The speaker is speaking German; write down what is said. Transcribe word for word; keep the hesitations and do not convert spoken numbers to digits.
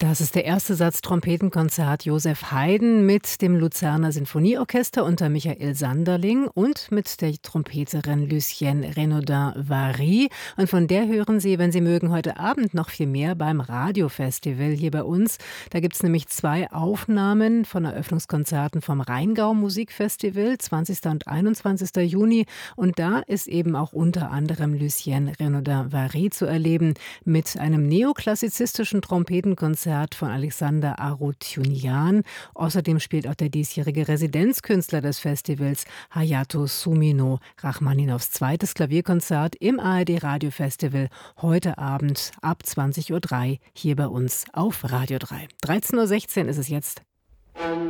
Das ist der erste Satz Trompetenkonzert Joseph Haydn mit dem Luzerner Sinfonieorchester unter Michael Sanderling und mit der Trompeterin Lucienne Renaudin-Vary. Und von der hören Sie, wenn Sie mögen, heute Abend noch viel mehr beim Radiofestival hier bei uns. Da gibt es nämlich zwei Aufnahmen von Eröffnungskonzerten vom Rheingau Musikfestival, zwanzigsten und einundzwanzigsten Juni. Und da ist eben auch unter anderem Lucienne Renaudin-Vary zu erleben mit einem neoklassizistischen Trompetenkonzert von Alexander Arutjunjan. Außerdem spielt auch der diesjährige Residenzkünstler des Festivals, Hayato Sumino, Rachmaninows zweites Klavierkonzert im A R D Radiofestival heute Abend ab zwanzig Uhr drei hier bei uns auf Radio drei. dreizehn Uhr sechzehn ist es jetzt.